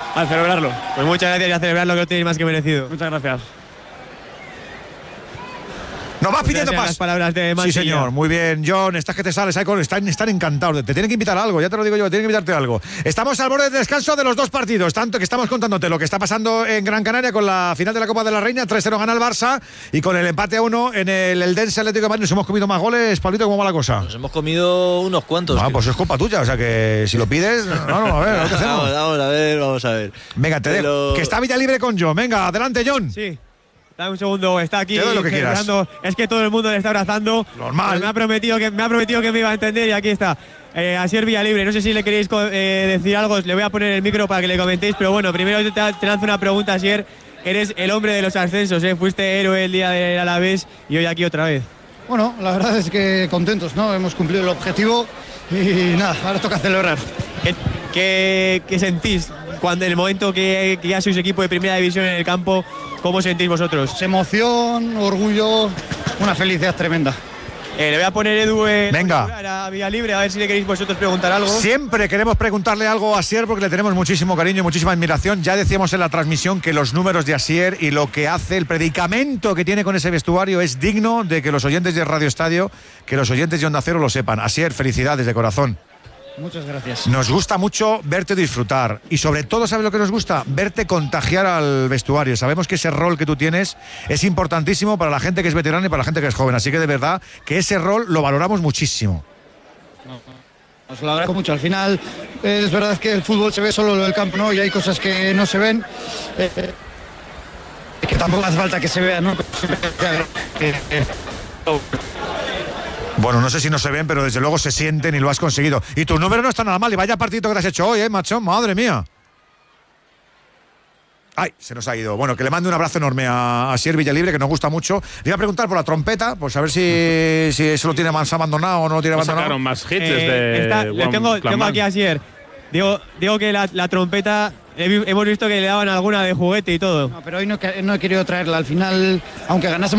A celebrarlo. Pues muchas gracias y a celebrarlo, que lo tenéis más que merecido. Muchas gracias. Nos vas pidiendo Las palabras de Mansilla. Sí, señor. Muy bien, John. Estás que te sales. Están encantados. Te tienen que invitar a algo. Ya te lo digo yo. Tienen que invitarte a algo. Estamos al borde del descanso de los dos partidos. Tanto que estamos contándote lo que está pasando en Gran Canaria con la final de la Copa de la Reina. 3-0 gana el Barça. Y con el empate a 1 en el Eldense Atlético de Madrid. Nos hemos comido más goles. Pablito, ¿cómo va la cosa? Nos hemos comido unos cuantos. Pues es culpa tuya. O sea que si lo pides. No, a ver. Vamos a ver. Venga, te dejo. Que está Villa libre con John. Venga, adelante, John. Sí. Dame un segundo, está aquí. Te doy lo que quieras. Es que todo el mundo le está abrazando. Normal. Me ha prometido que me iba a entender y aquí está. Asier Villalibre, no sé si le queréis decir algo, le voy a poner el micro para que le comentéis, pero bueno, primero te lanzo una pregunta, Asier. Eres el hombre de los ascensos, fuiste héroe el día del Alavés y hoy aquí otra vez. Bueno, la verdad es que contentos, ¿no? Hemos cumplido el objetivo y nada, ahora toca celebrar. ¿Qué sentís cuando en el momento que ya sois equipo de primera división en el campo? ¿Cómo sentís vosotros? Emoción, orgullo, una felicidad tremenda. Le voy a poner Edu Venga. a Villalibre, a ver si le queréis vosotros preguntar algo. Siempre queremos preguntarle algo a Asier porque le tenemos muchísimo cariño y muchísima admiración. Ya decíamos en la transmisión que los números de Asier y lo que hace, el predicamento que tiene con ese vestuario es digno de que los oyentes de Radio Estadio, que los oyentes de Onda Cero lo sepan. Asier, felicidades de corazón. Muchas gracias. Nos gusta mucho verte disfrutar y sobre todo, ¿sabes lo que nos gusta? Verte contagiar al vestuario. Sabemos que ese rol que tú tienes es importantísimo para la gente que es veterana y para la gente que es joven, así que de verdad que ese rol lo valoramos muchísimo. Os lo agradezco mucho. Al final es verdad que el fútbol se ve solo en el campo, ¿no? Y hay cosas que no se ven, que tampoco hace falta que se vean, ¿no? Bueno, no sé si no se ven, pero desde luego se sienten y lo has conseguido. Y tu número no está nada mal. Y vaya partidito que te has hecho hoy, macho. Madre mía. Ay, se nos ha ido. Bueno, que le mande un abrazo enorme a Asier Villalibre, que nos gusta mucho. Le iba a preguntar por la trompeta, pues a ver si eso lo tiene más abandonado o no lo tiene abandonado. Sacaron más hits desde tengo aquí a Asier. Digo que la trompeta hemos visto que le daban alguna de juguete y todo. No, pero hoy no he querido traerla. Al final, aunque ganásemos